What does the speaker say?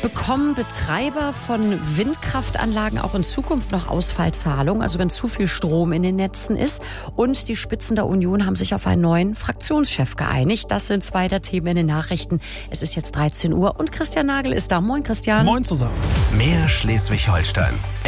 Bekommen Betreiber von Windkraftanlagen auch in Zukunft noch Ausfallzahlungen, also wenn zu viel Strom in den Netzen ist? Und die Spitzen der Union haben sich auf einen neuen Fraktionschef geeinigt. Das sind zwei der Themen in den Nachrichten. Es ist jetzt 13 Uhr und Christian Nagel ist da. Moin, Christian. Moin zusammen. Mehr Schleswig-Holstein.